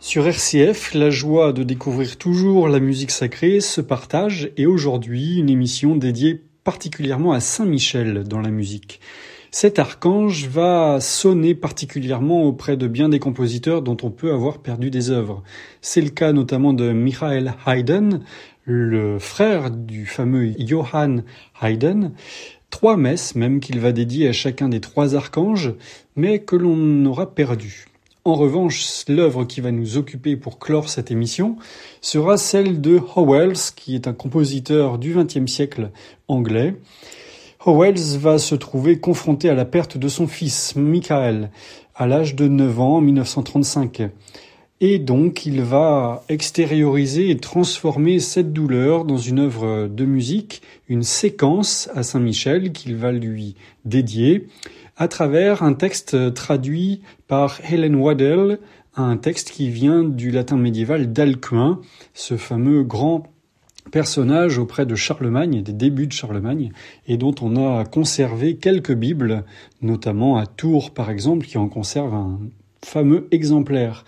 Sur RCF, la joie de découvrir toujours la musique sacrée se partage et aujourd'hui, une émission dédiée particulièrement à Saint-Michel dans la musique. Cet archange va sonner particulièrement auprès de bien des compositeurs dont on peut avoir perdu des œuvres. C'est le cas notamment de Michael Haydn, le frère du fameux Johann Haydn. 3 messes même qu'il va dédier à chacun des 3 archanges, mais que l'on aura perdu. En revanche, l'œuvre qui va nous occuper pour clore cette émission sera celle de Howells, qui est un compositeur du XXe siècle anglais. Howells va se trouver confronté à la perte de son fils, Michael, à l'âge de 9 ans en 1935. Et donc, il va extérioriser et transformer cette douleur dans une œuvre de musique, une séquence à Saint-Michel qu'il va lui dédier, à travers un texte traduit par Helen Waddell, un texte qui vient du latin médiéval d'Alcuin, ce fameux grand personnage auprès de Charlemagne, des débuts de Charlemagne, et dont on a conservé quelques bibles, notamment à Tours par exemple, qui en conserve un fameux exemplaire.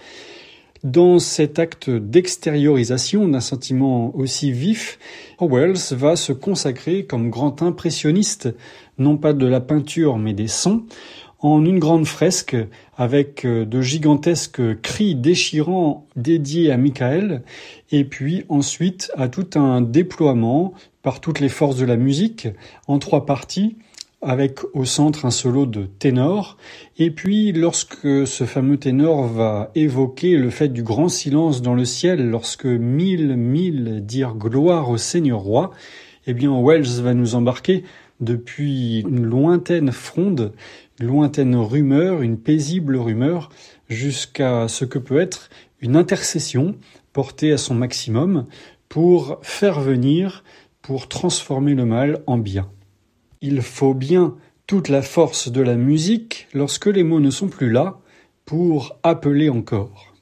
Dans cet acte d'extériorisation d'un sentiment aussi vif, Howells va se consacrer comme grand impressionniste, non pas de la peinture mais des sons, en une grande fresque avec de gigantesques cris déchirants dédiés à Michael, et puis ensuite à tout un déploiement par toutes les forces de la musique en 3 parties, avec au centre un solo de ténor, et puis lorsque ce fameux ténor va évoquer le fait du grand silence dans le ciel, lorsque 1000 dirent gloire au Seigneur roi, eh bien Wells va nous embarquer depuis une lointaine fronde, une lointaine rumeur, une paisible rumeur, jusqu'à ce que peut être une intercession portée à son maximum pour faire venir, pour transformer le mal en bien. Il faut bien toute la force de la musique lorsque les mots ne sont plus là pour appeler encore.